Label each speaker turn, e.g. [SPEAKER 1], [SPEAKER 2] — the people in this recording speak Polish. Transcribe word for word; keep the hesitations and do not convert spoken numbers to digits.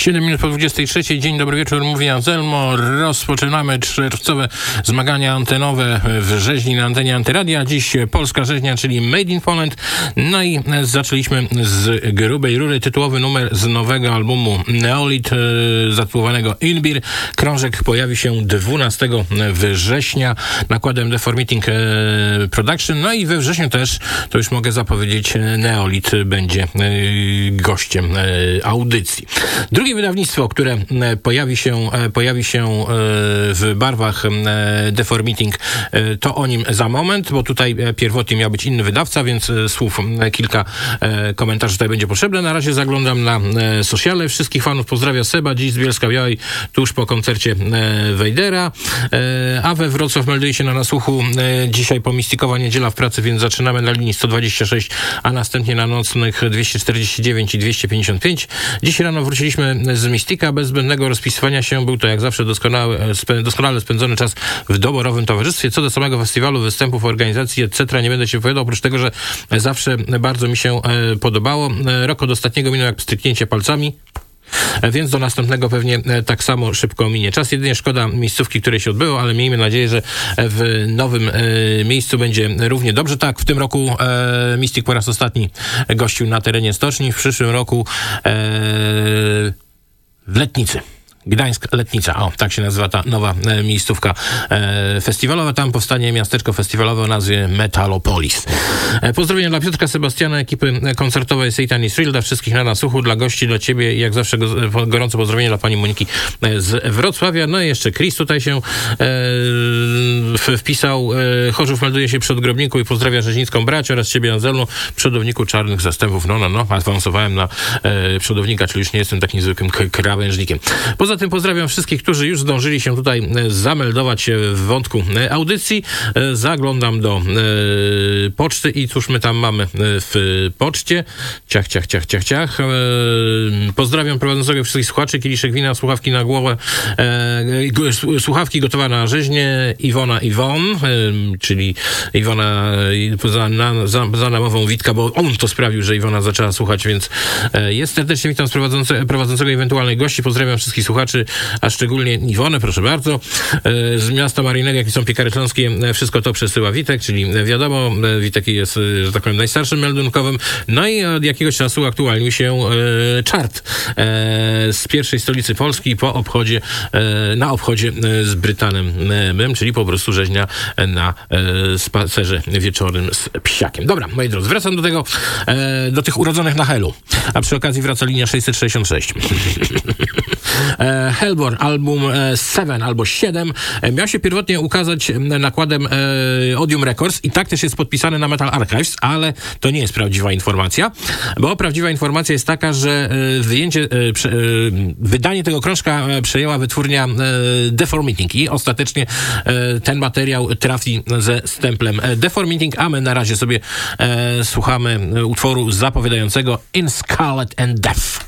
[SPEAKER 1] siedem minut po dwudziestej trzeciej. Dzień dobry wieczór, mówi Anselmo. Rozpoczynamy czerwcowe zmagania antenowe w rzeźni na antenie Antyradia. Dziś polska rzeźnia, czyli Made in Poland. No i zaczęliśmy z grubej rury. Tytułowy numer z nowego albumu Neolith, zatytułowanego Inbir. Krążek pojawi się dwunastego września nakładem Deformating Production. No i we wrześniu też, to już mogę zapowiedzieć, Neolith będzie gościem audycji. Drugie wydawnictwo, które pojawi się, pojawi się w barwach Deformating, to o nim za moment, bo tutaj pierwotnie miał być inny wydawca, więc słów kilka komentarzy tutaj będzie potrzebne. Na razie zaglądam na sociale. Wszystkich fanów pozdrawia Seba, dziś z Bielska-Białej, tuż po koncercie Wejdera. A we Wrocław melduje się na nasłuchu dzisiaj pomistikowa niedziela w pracy, więc zaczynamy na linii sto dwadzieścia sześć, a następnie na nocnych dwieście czterdzieści dziewięć i dwieście pięćdziesiąt pięć. Dziś rano wróciliśmy z Mystika, bez zbędnego rozpisywania się. Był to jak zawsze doskonały, spe, doskonale spędzony czas w doborowym towarzystwie. Co do samego festiwalu, występów, organizacji, et cetera nie będę się wypowiadał, oprócz tego, że zawsze bardzo mi się e, podobało. Rok od ostatniego minął jak stryknięcie palcami. Więc do następnego pewnie tak samo szybko minie czas. Jedynie szkoda miejscówki, której się odbyło, ale miejmy nadzieję, że w nowym e, miejscu będzie równie dobrze. Tak, w tym roku e, Mystik po raz ostatni gościł na terenie stoczni. W przyszłym roku e, w Letnicy. Gdańsk Letnica, o, tak się nazywa ta nowa e, miejscówka e, festiwalowa. Tam powstanie miasteczko festiwalowe o nazwie Metalopolis. E, pozdrowienia dla Piotrka, Sebastiana, ekipy koncertowej Satan is Real, dla wszystkich na nasłuchu, dla gości, dla ciebie i jak zawsze go, gorące pozdrowienia dla pani Moniki e, z Wrocławia. No i jeszcze Chris tutaj się e, wpisał. E, Chorzów melduje się przy odgrobniku i pozdrawia rzeźnicką bracię oraz ciebie, Anselmo, przodowniku czarnych zastępów. No, no, no, awansowałem na e, przodownika, czyli już nie jestem takim zwykłym k- krawężnikiem. Poza tym pozdrawiam wszystkich, którzy już zdążyli się tutaj zameldować w wątku audycji. Zaglądam do e, poczty i cóż my tam mamy w poczcie. Ciach, ciach, ciach, ciach, ciach. E, pozdrawiam prowadzącego wszystkich słuchaczy. Kieliszek wina, słuchawki na głowę. E, słuchawki gotowa na rzeźnię. Iwona Iwon, e, czyli Iwona za, na, za, za namową Witka, bo on to sprawił, że Iwona zaczęła słuchać, więc e, jest serdecznie witam z prowadzące, prowadzącego ewentualnych gości. Pozdrawiam wszystkich słuchaczy, a szczególnie Iwonę, proszę bardzo. Z miasta Maryjnego, jakie są piekary śląskie, wszystko to przesyła Witek, czyli wiadomo, Witek jest, że tak powiem, najstarszym meldunkowym. No i od jakiegoś czasu aktualnił się e, czart e, z pierwszej stolicy Polski po obchodzie, e, na obchodzie z Brytanem Mem, czyli po prostu rzeźnia na e, spacerze wieczornym z psiakiem. Dobra, moi drodzy, wracam do tego, e, do tych urodzonych na Helu. A przy okazji wraca linia sześćset sześćdziesiąt sześć. Hellbor, album Seven albo siedem miał się pierwotnie ukazać nakładem Odium Records i tak też jest podpisany na Metal Archives, ale to nie jest prawdziwa informacja, bo prawdziwa informacja jest taka, że wyjęcie, wydanie tego krążka przejęła wytwórnia Deformating i ostatecznie ten materiał trafi ze stemplem Deformating, a my na razie sobie słuchamy utworu zapowiadającego In Scarlet and Death.